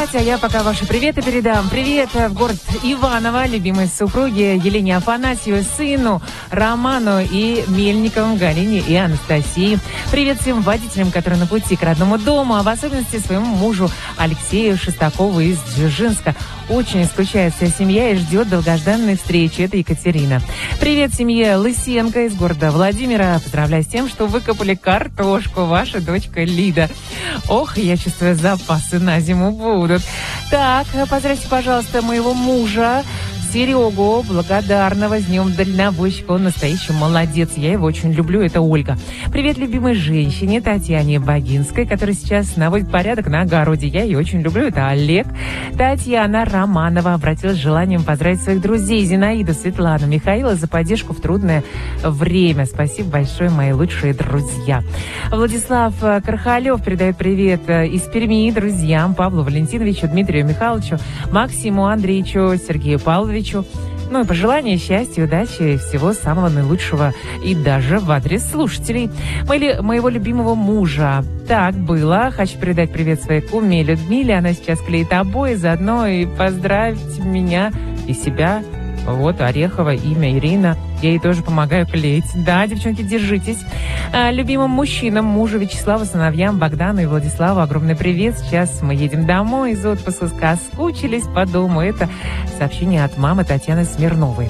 А я пока ваши приветы передам. Привет в город Иваново, любимой супруге Елене Афанасьевой, сыну Роману и Мельниковым Галине и Анастасии. Привет всем водителям, которые на пути к родному дому, а в особенности своему мужу Алексею Шестакову из Дзержинска. Очень скучает вся семья и ждет долгожданной встречи. Это Екатерина. Привет семье Лысенко из города Владимира. Поздравляю с тем, что выкопали картошку. Ваша дочка Лида. Ох, я чувствую, запасы на зиму будут. Так, поздравьте, пожалуйста, моего мужа Серегу, благодарного, с днем дальнобойщика. Он настоящий молодец. Я его очень люблю. Это Ольга. Привет любимой женщине Татьяне Богинской, которая сейчас наводит порядок на огороде. Я ее очень люблю. Это Олег. Татьяна Романова обратилась с желанием поздравить своих друзей Зинаиду, Светлану, Михаила за поддержку в трудное время. Спасибо большое, мои лучшие друзья. Владислав Кархалев передает привет из Перми друзьям Павлу Валентиновичу, Дмитрию Михайловичу, Максиму Андреевичу, Сергею Павловичу. Ну и пожелания счастья, удачи, всего самого наилучшего и даже в адрес слушателей. Моего любимого мужа. Так было. Хочу передать привет своей куме Людмиле. Она сейчас клеит обои, заодно и поздравить меня и себя. Вот, Орехова, имя Ирина. Я ей тоже помогаю клеить. Да, девчонки, держитесь. Любимым мужчинам, мужу Вячеславу, сыновьям Богдану и Владиславу огромный привет. Сейчас мы едем домой из отпуска. Соскучились по дому. Это сообщение от мамы Татьяны Смирновой.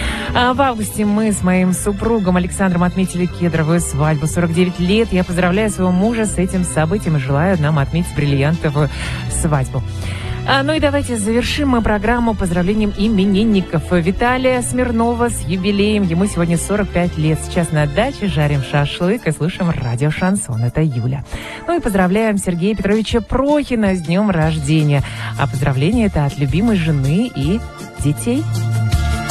В августе мы с моим супругом Александром отметили кедровую свадьбу. 49 лет. Я поздравляю своего мужа с этим событием и желаю нам отметить бриллиантовую свадьбу. Ну и давайте завершим мы программу поздравлением именинников. Виталия Смирнова с юбилеем. Ему сегодня 45 лет. Сейчас на даче жарим шашлык и слушаем радио «Шансон». Это Юля. Ну и поздравляем Сергея Петровича Прохина с днем рождения. А поздравление это от любимой жены и детей.